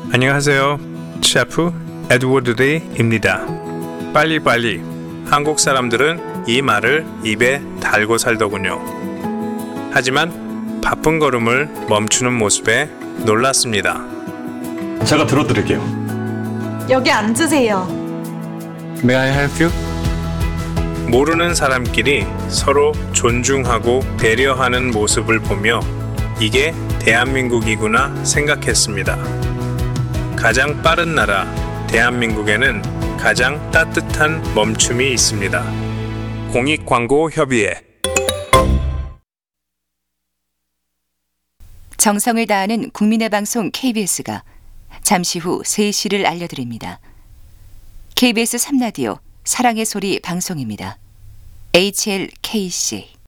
안녕하세요. 셰프 에드워드 리입니다. 빨리빨리. 한국 사람들은 이 말을 입에 달고 살더군요. 하지만 바쁜 걸음을 멈추는 모습에 놀랐습니다. 제가 들어드릴게요. 여기 앉으세요. May I help you? 모르는 사람끼리 서로 존중하고 배려하는 모습을 보며 이게 대한민국이구나 생각했습니다. 가장 빠른 나라 대한민국에는 가장 따뜻한 멈춤이 있습니다. 공익광고협의회. 정성을 다하는 국민의 방송 KBS가 잠시 후 3시를 알려드립니다. KBS 3라디오 사랑의 소리 방송입니다. HLKC